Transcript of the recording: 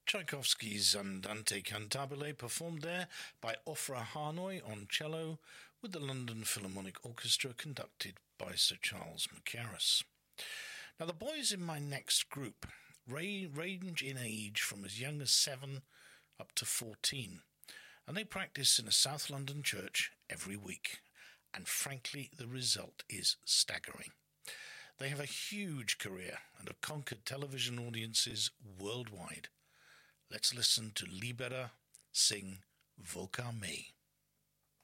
Tchaikovsky's Andante Cantabile, performed there by Ofra Hanoi on cello, with the London Philharmonic Orchestra conducted by Sir Charles Mackerras. Now, the boys in my next group range in age from as young as 7 up to 14, and they practice in a South London church every week, and frankly, the result is staggering. They have a huge career and have conquered television audiences worldwide. Let's listen to Libera sing Voca Me.